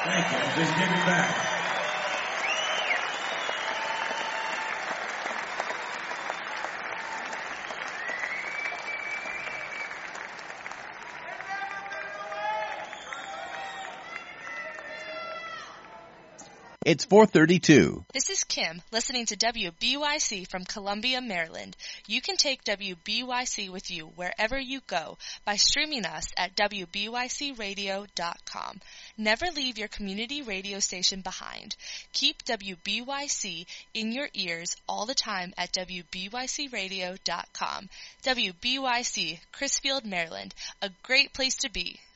Thank you. Just give me back. It's 4:32. This is Kim, listening to WBYC from Columbia, Maryland. You can take WBYC with you wherever you go by streaming us at WBYCradio.com. Never leave your community radio station behind. Keep WBYC in your ears all the time at WBYCradio.com. WBYC, Crisfield, Maryland, a great place to be.